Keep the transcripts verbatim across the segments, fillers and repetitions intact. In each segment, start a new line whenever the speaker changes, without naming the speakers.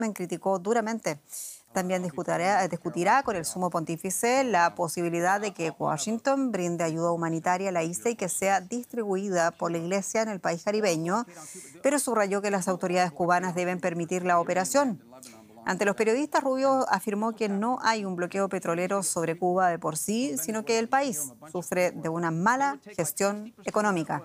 criticó duramente. También discutirá, discutirá con el sumo pontífice la posibilidad de que Washington brinde ayuda humanitaria a la isla y que sea distribuida por la Iglesia en el país caribeño, pero subrayó que las autoridades cubanas deben permitir la operación. Ante los periodistas, Rubio afirmó que no hay un bloqueo petrolero sobre Cuba de por sí, sino que el país sufre de una mala gestión económica.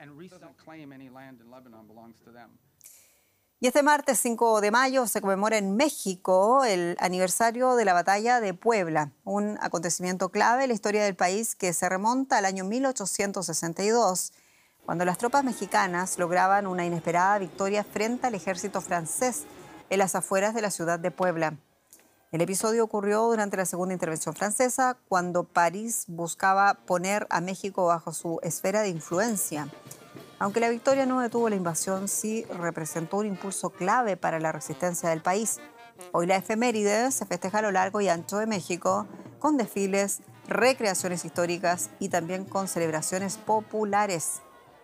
Y este martes cinco de mayo se conmemora en México el aniversario de la Batalla de Puebla, un acontecimiento clave en la historia del país que se remonta al año mil ochocientos sesenta y dos, cuando las tropas mexicanas lograban una inesperada victoria frente al ejército francés en las afueras de la ciudad de Puebla. El episodio ocurrió durante la segunda intervención francesa, cuando París buscaba poner a México bajo su esfera de influencia. Aunque la victoria no detuvo la invasión, sí representó un impulso clave para la resistencia del país. Hoy la efeméride se festeja a lo largo y ancho de México, con desfiles, recreaciones históricas y también con celebraciones populares.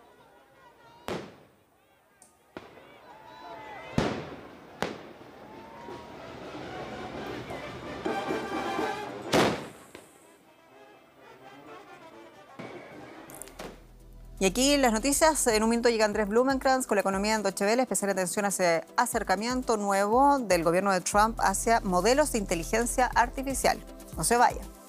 Y aquí las noticias, en un minuto llega Andrés Blumenkrantz con la economía en Deutsche Welle, especial atención a ese acercamiento nuevo del gobierno de Trump hacia modelos de inteligencia artificial. No se vaya.